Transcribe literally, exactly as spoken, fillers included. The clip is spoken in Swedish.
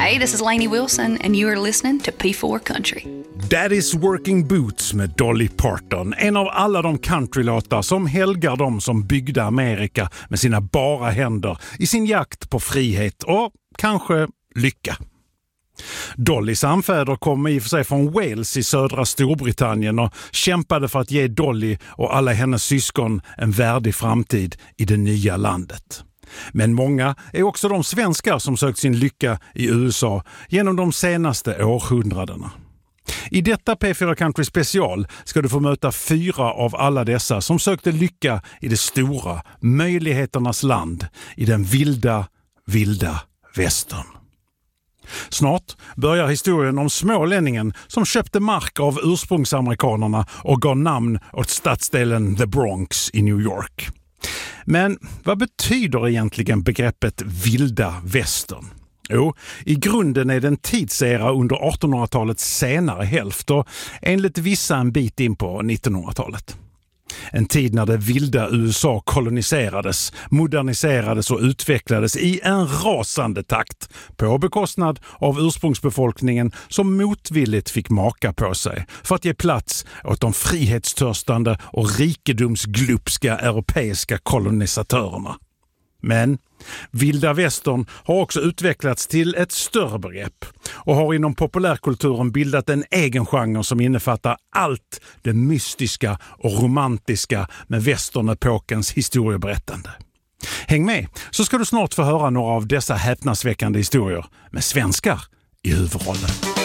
Hey, this is Lainey Wilson and you are listening to P four Country. Daddy's Working Boots med Dolly Parton. En av alla de countrylåtar som helgar de som byggde Amerika med sina bara händer i sin jakt på frihet och kanske lycka. Dollys anfäder kom i och för sig från Wales i södra Storbritannien och kämpade för att ge Dolly och alla hennes syskon en värdig framtid i det nya landet. Men många är också de svenskar som sökt sin lycka i U S A genom de senaste århundradena. I detta P fyra Country special ska du få möta fyra av alla dessa som sökte lycka i det stora, möjligheternas land, i den vilda, vilda västern. Snart börjar historien om smålänningen som köpte mark av ursprungsamerikanerna och gav namn åt stadsdelen The Bronx i New York. Men vad betyder egentligen begreppet vilda västern? Jo, i grunden är det en tidsera under artonhundratalets senare hälft och enligt vissa en bit in på nittonhundratalet. En tid när det vilda U S A koloniserades, moderniserades och utvecklades i en rasande takt på bekostnad av ursprungsbefolkningen som motvilligt fick maka på sig för att ge plats åt de frihetstörstande och rikedomsglupska europeiska kolonisatörerna. Men vilda västern har också utvecklats till ett större begrepp och har inom populärkulturen bildat en egen genre som innefattar allt det mystiska och romantiska med västernepokens historieberättande. Häng med så ska du snart få höra några av dessa häpnadsväckande historier med svenskar i huvudrollen.